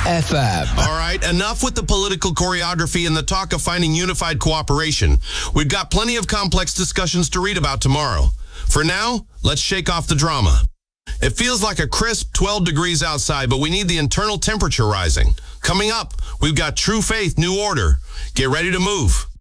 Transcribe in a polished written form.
FM. All right, enough with the political choreography and the talk of finding unified cooperation. We've got plenty of complex discussions to read about tomorrow. For now, let's shake off the drama. It feels like a crisp 12 degrees outside, but we need the internal temperature rising. Coming up, we've got True Faith, New Order. Get ready to move.